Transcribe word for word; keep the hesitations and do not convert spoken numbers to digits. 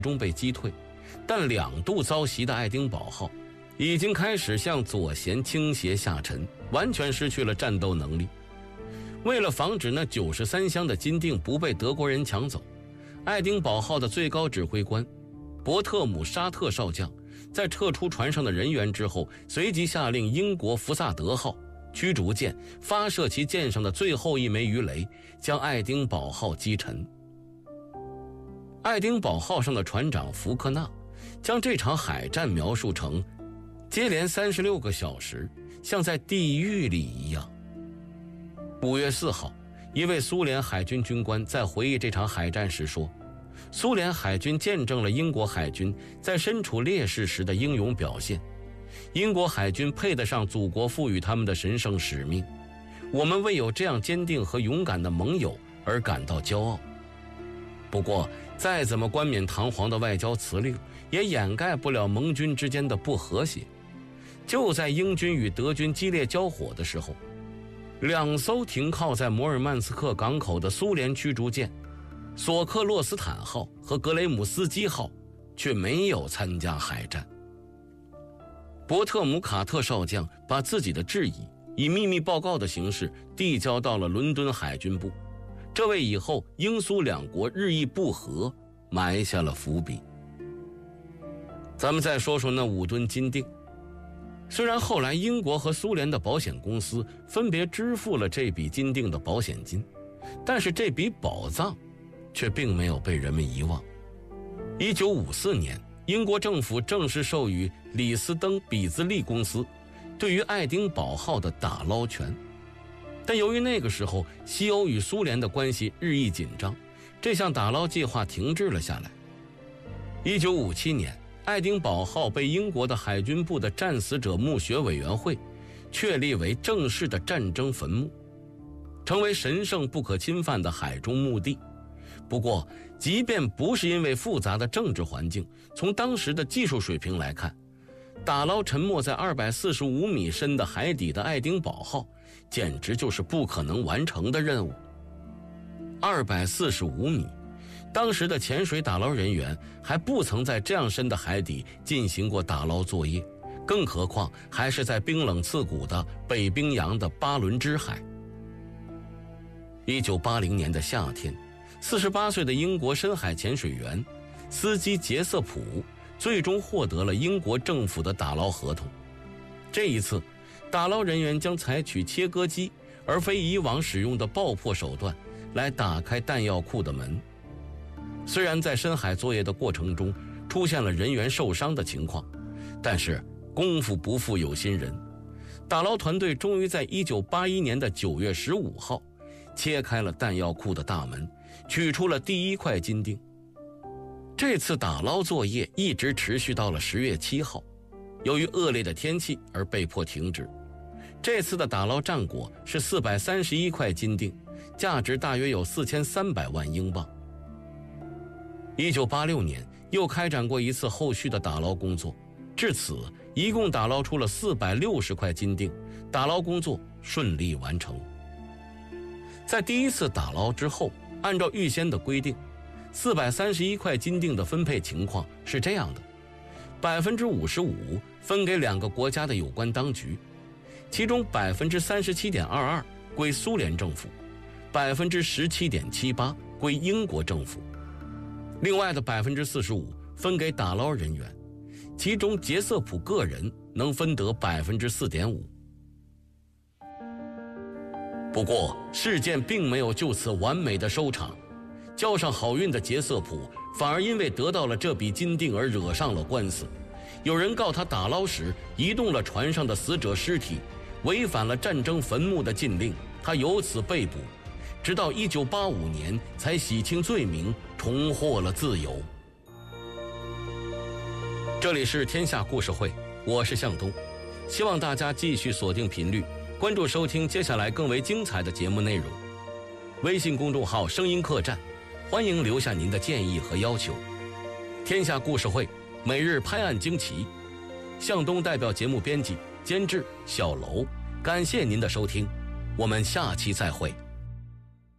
终被击退，但两度遭袭的爱丁堡号已经开始向左舷倾斜下沉，完全失去了战斗能力。为了防止那九十三箱的金锭不被德国人抢走，爱丁堡号的最高指挥官伯特姆沙特少将在撤出船上的人员之后，随即下令英国福萨德号驱逐舰发射其舰上的最后一枚鱼雷，将爱丁堡号击沉。爱丁堡号上的船长福克纳将这场海战描述成接连三十六个小时像在地狱里一样。五月四号，一位苏联海军军官在回忆这场海战时说，苏联海军见证了英国海军在身处劣势时的英勇表现，英国海军配得上祖国赋予他们的神圣使命，我们为有这样坚定和勇敢的盟友而感到骄傲。不过再怎么冠冕堂皇的外交辞令也掩盖不了盟军之间的不和谐。就在英军与德军激烈交火的时候，两艘停靠在摩尔曼斯克港口的苏联驱逐舰索克洛斯坦号和格雷姆斯基号却没有参加海战。伯特姆卡特少将把自己的质疑以秘密报告的形式递交到了伦敦海军部，这为以后英苏两国日益不和埋下了伏笔。咱们再说说那五吨金锭。虽然后来英国和苏联的保险公司分别支付了这笔金锭的保险金，但是这笔宝藏却并没有被人们遗忘。一九五四年，英国政府正式授予李斯登比兹利公司对于爱丁堡号的打捞权，但由于那个时候西欧与苏联的关系日益紧张，这项打捞计划停滞了下来。一九五七年，爱丁堡号被英国的海军部的战死者墓穴委员会确立为正式的战争坟墓，成为神圣不可侵犯的海中墓地。不过即便不是因为复杂的政治环境，从当时的技术水平来看，打捞沉没在二百四十五米深的海底的爱丁堡号简直就是不可能完成的任务。二百四十五米，当时的潜水打捞人员还不曾在这样深的海底进行过打捞作业，更何况还是在冰冷刺骨的北冰洋的巴伦支海。一九八零年的夏天，四十八岁的英国深海潜水员斯基杰瑟普最终获得了英国政府的打捞合同。这一次，打捞人员将采取切割机而非以往使用的爆破手段来打开弹药库的门。虽然在深海作业的过程中出现了人员受伤的情况，但是功夫不负有心人，打捞团队终于在一九八一年的九月十五号切开了弹药库的大门，取出了第一块金锭。这次打捞作业一直持续到了十月七号，由于恶劣的天气而被迫停止。这次的打捞战果是四百三十一块金锭，价值大约有四千三百万英镑。一九八六年又开展过一次后续的打捞工作，至此一共打捞出了四百六十块金锭，打捞工作顺利完成。在第一次打捞之后，按照预先的规定，四百三十一块金锭的分配情况是这样的：百分之五十五分给两个国家的有关当局，其中百分之三十七点二二归苏联政府，百分之十七点七八归英国政府，另外的百分之四十五分给打捞人员，其中杰瑟普个人能分得百分之四点五。不过事件并没有就此完美的收场，交上好运的杰瑟普反而因为得到了这笔金锭而惹上了官司。有人告他打捞时移动了船上的死者尸体，违反了战争坟墓的禁令，他由此被捕，直到一九八五年才洗清罪名，重获了自由。这里是天下故事会，我是向东，希望大家继续锁定频率，关注收听接下来更为精彩的节目内容。微信公众号声音客栈，欢迎留下您的建议和要求。天下故事会每日拍案惊奇，向东代表节目编辑监制小楼，感谢您的收听，我们下期再会。